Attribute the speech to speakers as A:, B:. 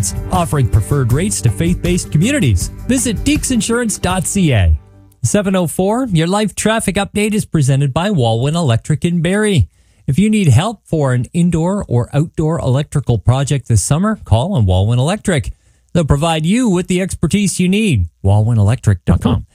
A: Insurance, offering preferred rates to faith-based communities. Visit deeksinsurance.ca. 704, your live traffic update is presented by Walwyn Electric in Barrie. If you need help for an indoor or outdoor electrical project this summer, call on Walwyn Electric. They'll provide you with the expertise you need. WalwynElectric.com.